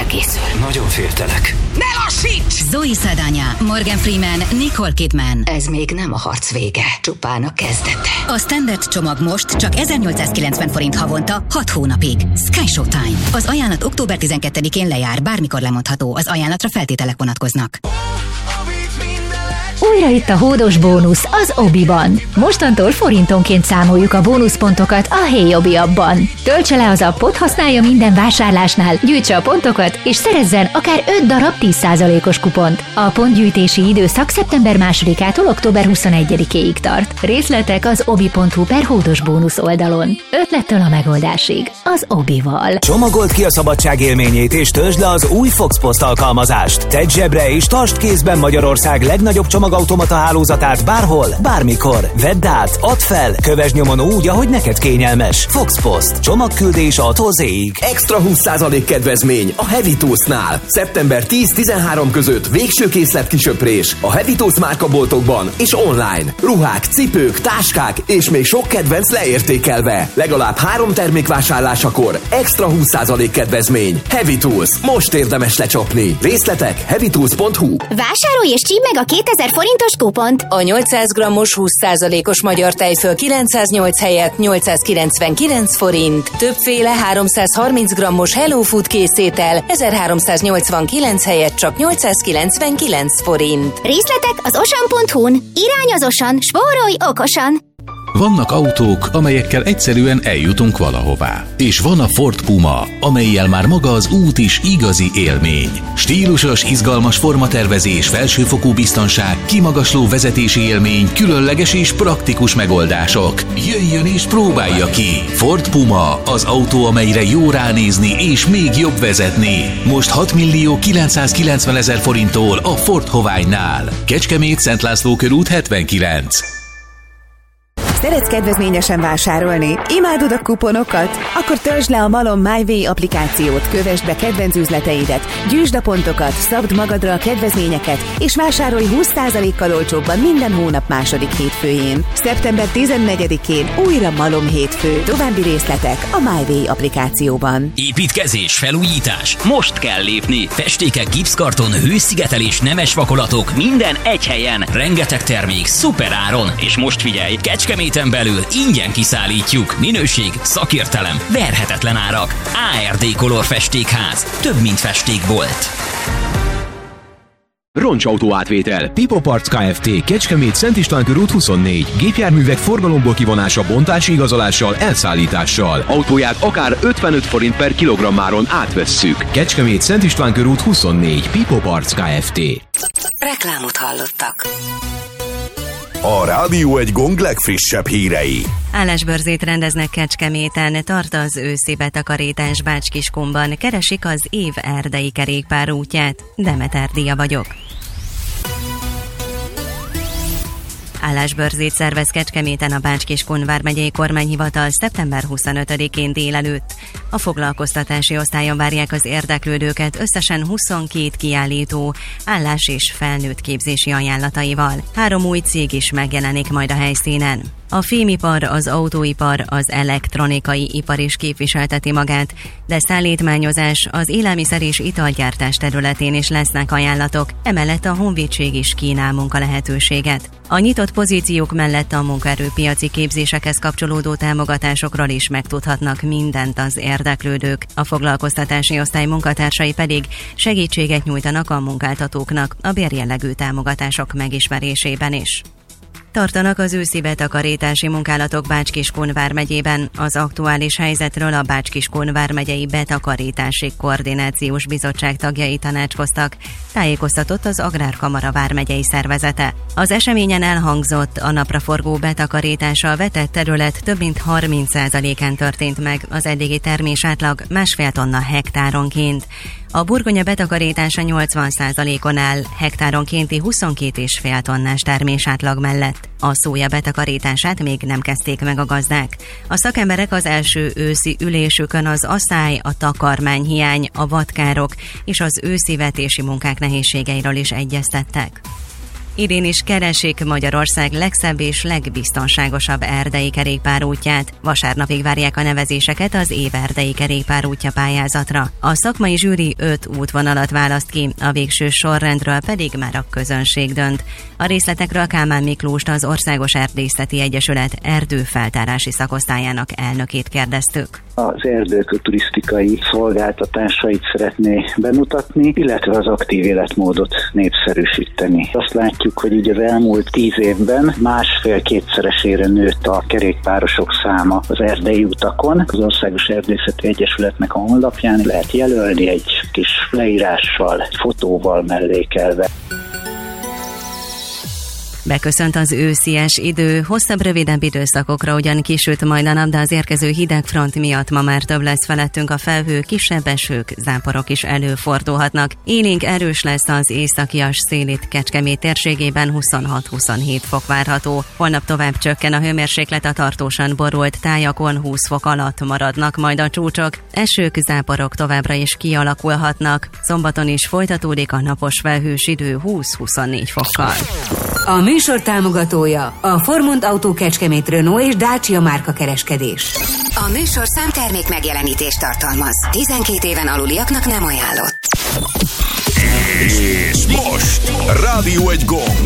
felkészül. Nagyon féltelek. Ne lassíts! Zoe Saldana, Morgan Freeman, Nicole Kidman. Ez még nem a harc vége, csupán a kezdete. A standard csomag most csak 1890 forint havonta 6 hónapig. Sky Showtime. Az ajánlat október 12-én lejár, bármikor lemondható. Az ajánlatra feltételek vonatkoznak. Újra itt a hódos bónusz az Obiban. Mostantól forintonként számoljuk a bónuszpontokat a Hey Obi appban. Töltse le az appot, használja minden vásárlásnál, gyűjtse a pontokat, és szerezzen akár 5 darab 10%-os kupont. A pontgyűjtési időszak szeptember 2-ától október 21-ig tart. Részletek az obi.hu/hódos bónusz oldalon. Ötlettől a megoldásig. Az Obival. Csomagold ki a szabadság élményét, és töltsd le az új Fox Post alkalmazást. Tedd zsebre és tartsd kézben Magyarország legnagyobb csomagautomata hálózatát bárhol, bármikor. Vedd át, add fel, kövesd nyomon úgy, ahogy neked kényelmes. Fox Post. Csomagküldés A-tól Z-ig. Extra 20% kedvezmény a Heavy Toast-nál. Szeptember 10-13 között végső készlet kisöprés a Heavy Toast márkaboltokban és online. Ruhák, cipők, táskák és még sok kedvenc leértékelve. Legalább 3 termék vásárlásakor extra 20% kedvezmény. Heavy Tools. Most érdemes lecsapni. Részletek heavytools.hu. Vásárolj és csípd meg a 2000 forintos kupont. A 800 g-os 20%-os magyar tejföl 908 helyett 899 forint. Többféle 330 g-os Hello Food készétel 1389 helyett csak 899 forint. Részletek az osan.hu-n. Irány az Osan, spórolj okosan! Vannak autók, amelyekkel egyszerűen eljutunk valahová. És van a Ford Puma, amellyel már maga az út is igazi élmény. Stílusos, izgalmas formatervezés, felsőfokú biztonság, kimagasló vezetési élmény, különleges és praktikus megoldások. Jöjjön és próbálja ki! Ford Puma, az autó, amelyre jó ránézni és még jobb vezetni. Most 6.990.000 forinttól a Ford Hovány-nál. Kecskemét, Szent László körút 79. Szeretsz kedvezményesen vásárolni? Imádod a kuponokat? Akkor töltsd le a Malom MyWay applikációt, kövesd be kedvenc üzleteidet, gyűjtsd a pontokat, szabd magadra a kedvezményeket, és vásárolj 20%-kal olcsóbban minden hónap második hétfőjén. Szeptember 14-én újra Malom hétfő. További részletek a MyWay applikációban. Építkezés, felújítás. Most kell lépni. Festékek, gipszkarton, hőszigetelés, nemes vakolatok, minden egy helyen. Rengeteg termék, szuper áron. És most figyelj, Kecskeméten belül ingyen kiszállítjuk. Minőség, szakértelem, verhetetlen árak. ARD Color Festékház. Több, mint festékbolt. Roncsautó átvétel. Pipo Parts Kft. Kecskemét, Szent István körút 24. Gépjárművek forgalomból kivonása, bontási igazolással, elszállítással. Autóját akár 55 forint per kilogrammáron átvesszük. Kecskemét, Szent István körút 24. Pipo Parts Kft. Reklámot hallottak. A Rádió egy Gong legfrissebb hírei. Állásbörzét rendeznek Kecskeméten, tart az őszi betakarítás Bács-Kiskunban, keresik az év erdei kerékpárútját. Demeter Díja vagyok. Állásbörzét szervez Kecskeméten a Bács-Kiskun vármegyei kormányhivatal szeptember 25-én délelőtt. A foglalkoztatási osztályon várják az érdeklődőket összesen 22 kiállító, állás- és felnőtt képzési ajánlataival. 3 új cég is megjelenik majd a helyszínen. A fémipar, az autóipar, az elektronikai ipar is képviselteti magát, de szállítmányozás, az élelmiszer és italgyártás területén is lesznek ajánlatok, emellett a honvédség is kínál munkalehetőséget. A nyitott pozíciók mellett a munkaerőpiaci képzésekhez kapcsolódó támogatásokról is megtudhatnak mindent az érdeklődők. A foglalkoztatási osztály munkatársai pedig segítséget nyújtanak a munkáltatóknak a bérjellegű támogatások megismerésében is. Tartanak az őszi betakarítási munkálatok Bács-Kiskun vármegyében. Az aktuális helyzetről a Bács-Kiskun vármegyei betakarítási koordinációs bizottság tagjai tanácskoztak, tájékoztatott az Agrárkamara vármegyei szervezete. Az eseményen elhangzott, a napraforgó betakarítása a vetett terület több mint 30%-án történt meg, az eddigi termésátlag 1,5 tonna hektáronként. A burgonya betakarítása 80%-on áll, hektáronkénti 22,5 tonnás termésátlag mellett. A szója betakarítását még nem kezdték meg a gazdák. A szakemberek az első őszi ülésükön az asszály, a takarmányhiány, a vadkárok és az őszi vetési munkák nehézségeiről is egyeztettek. Idén is keresik Magyarország legszebb és legbiztonságosabb erdei kerékpárútját. Vasárnapig várják a nevezéseket az év erdei kerékpárútja pályázatra. A szakmai zsűri 5 útvonalat választ ki, a végső sorrendről pedig már a közönség dönt. A részletekről Kálmán Miklóst, az Országos Erdészeti Egyesület erdőfeltárási szakosztályának elnökét kérdeztük. Az erdők turisztikai szolgáltatásait szeretné bemutatni, illetve az aktív életmódot népszerűsíteni. Azt látjuk, hogy így az elmúlt 10 évben 1,5-2-szeresére nőtt a kerékpárosok száma az erdei utakon. Az Országos Erdészeti Egyesületnek a honlapján lehet jelölni egy kis leírással, fotóval mellékelve. Beköszönt az őszies idő, hosszabb, rövidebb időszakokra ugyan kisüt majd a nap, de az érkező hideg front miatt ma már több lesz felettünk a felhő, kisebb esők, záporok is előfordulhatnak. Élénk erős lesz az északias szél, itt Kecskemét térségében 26-27 fok várható. Holnap tovább csökken a hőmérséklet, a tartósan borult tájakon 20 fok alatt maradnak majd a csúcsok. Esők, záporok továbbra is kialakulhatnak. Szombaton is folytatódik a napos felhős idő 20-24 fokkal. A műsor támogatója a Formund Autó Kecskemét, Renault és Dacia márka kereskedés. A műsor számtermék megjelenítést tartalmaz. 12 éven aluliaknak nem ajánlott. És most Rádió egy gong.